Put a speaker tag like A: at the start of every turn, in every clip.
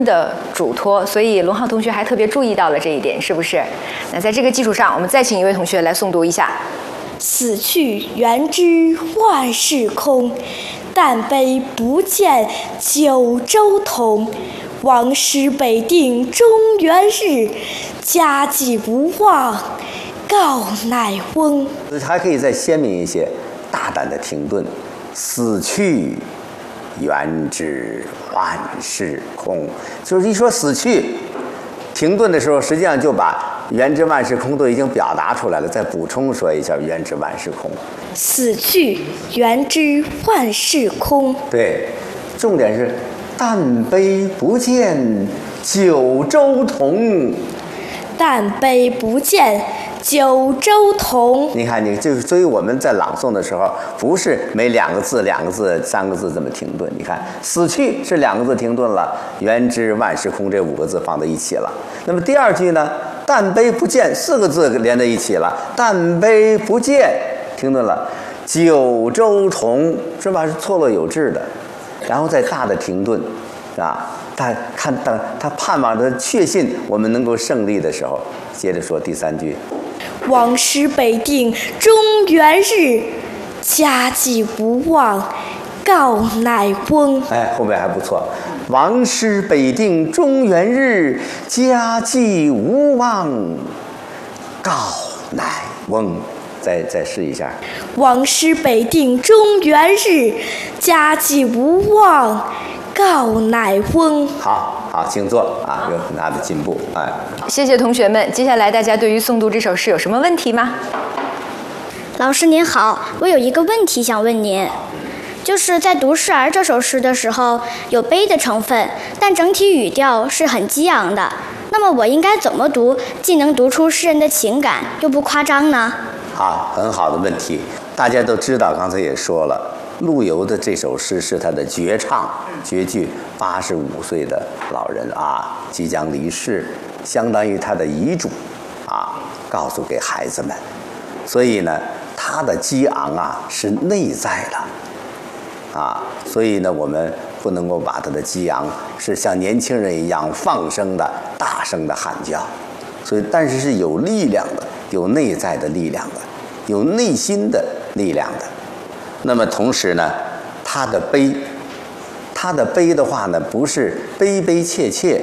A: 的嘱托，所以龙浩同学还特别注意到了这一点，是不是？那在这个基础上，我们再请一位同学来诵读一下：
B: 死去元知万事空，但悲不见九州同。王师北定中原日，家祭无忘告乃翁。
C: 还可以再鲜明一些，大胆的停顿。死去元知万事空，就是一说死去，停顿的时候，实际上就把元知万事空都已经表达出来了。再补充说一下元知万事空。
B: 死去元知万事空。
C: 对，重点是但悲不见九州同。
B: 但悲不见九州同。
C: 你看，所以我们在朗诵的时候，不是每两个字、三个字这么停顿。你看，死去是2个字停顿了，元知万事空这5个字放在一起了。那么第2句呢，但悲不见4个字连在一起了，但悲不见停顿了，九州同是吧？是错落有致的，然后再大的停顿，啊。他盼望着确信我们能够胜利的时候，接着说第3句：
B: 王师北定中原日，家祭无忘告乃翁。
C: 哎，后面还不错。王师北定中原日，家祭无忘告乃翁。再试一下。
B: 王师北定中原日，家祭无忘告乃翁。
C: 好，请坐啊，有很大的进步。哎，
A: 谢谢同学们。接下来大家对于诵读这首诗有什么问题吗？
D: 老师您好，我有一个问题想问您，就是在读《示儿》这首诗的时候，有悲的成分，但整体语调是很激昂的。那么我应该怎么读，既能读出诗人的情感，又不夸张呢？
C: 好，很好的问题。大家都知道，刚才也说了，陆游的这首诗是他的绝唱绝句，85岁的老人啊，即将离世，相当于他的遗嘱啊，告诉给孩子们。所以呢，他的激昂啊是内在的啊，所以呢，我们不能够把他的激昂是像年轻人一样放声的、大声的喊叫。所以，但是是有力量的，有内在的力量的，有内心的力量的。那么同时呢，他的悲的话呢，不是悲悲切切，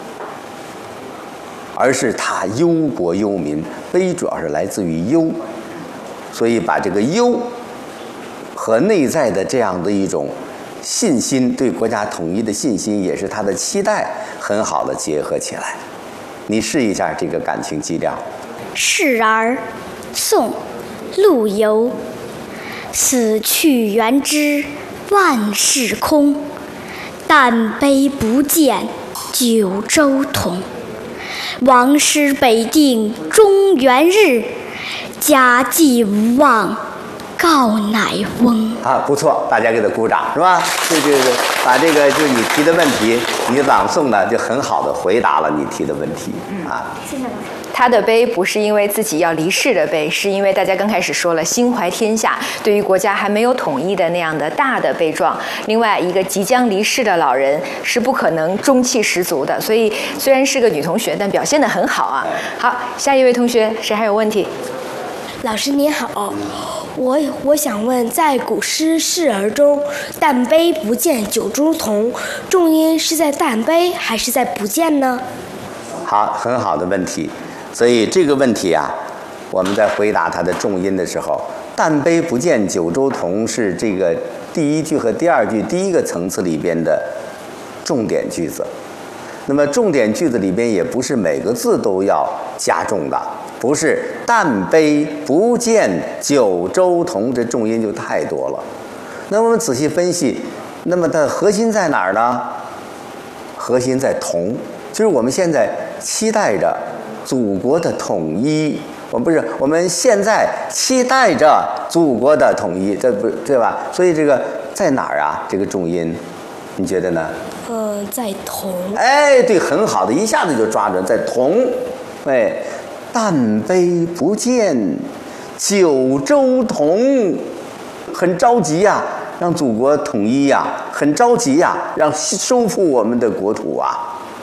C: 而是他忧国忧民。悲主要是来自于忧，所以把这个忧和内在的这样的一种信心，对国家统一的信心，也是他的期待，很好的结合起来。你试一下这个感情基调。《
D: 示儿》宋·陆游。死去元知万事空，但悲不见九州同。王师北定中原日，家祭无忘告乃翁。
C: 啊，不错，大家给他鼓掌，是吧？就是把这个就是你提的问题，你朗诵呢就很好的回答了你提的问题啊。
D: 谢谢老师。
A: 他的悲不是因为自己要离世的悲，是因为大家刚开始说了心怀天下，对于国家还没有统一的那样的大的悲壮。另外一个即将离世的老人是不可能中气十足的，所以虽然是个女同学，但表现得很好啊。好，下一位同学，谁还有问题？
B: 老师你好，我想问，在古诗《示儿》中，但悲不见九州同，重音是在但悲还是在不见呢？
C: 好，很好的问题。所以这个问题啊，我们在回答它的重音的时候，但悲不见九州同是这个第1句和第2句第1个层次里边的重点句子。那么重点句子里边也不是每个字都要加重的，不是但悲不见九州同，这重音就太多了。那我们仔细分析，那么它的核心在哪儿呢？核心在同，就是我们现在期待着祖国的统一，我们现在期待着祖国的统一，这不对吧？所以这个在哪儿啊？这个重音，你觉得呢？
B: 在同。
C: 哎，对，很好的，一下子就抓准在同。哎，但悲不见九州同，很着急呀，让祖国统一呀，很着急呀，让收复我们的国土啊。